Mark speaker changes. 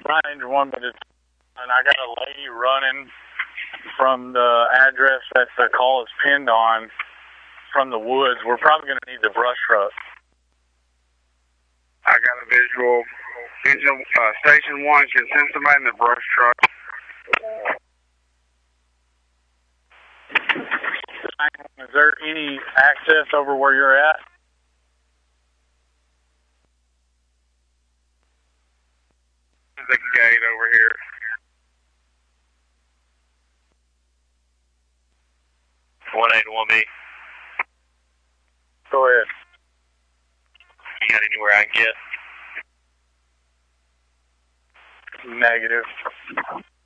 Speaker 1: 9-1, but it's, and I got a lady running from the address that the call is pinned on from the woods. We're probably going to need the brush truck.
Speaker 2: I got a visual. Station 1 can send somebody in the brush truck.
Speaker 1: Is there any access over where you're at?
Speaker 2: There's a gate over here.
Speaker 3: One A to 1B.
Speaker 1: Go ahead.
Speaker 3: You got anywhere I can get?
Speaker 1: Negative.